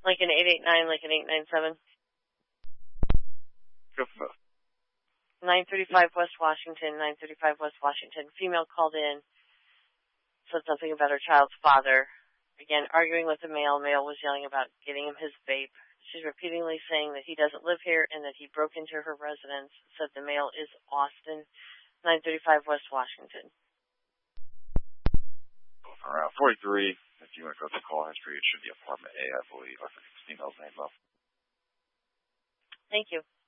Like an 889, like an 897. Go for both. 935 West Washington, 935 West Washington. Female called in, said something about her child's father. Again, arguing with the male. Male was yelling about getting him his vape. She's repeatedly saying that he doesn't live here and that he broke into her residence. Said the male is Austin, 935 West Washington. Around 43, if you want to go to call history, it should be apartment A, I believe. I think it's female's name, though. Thank you.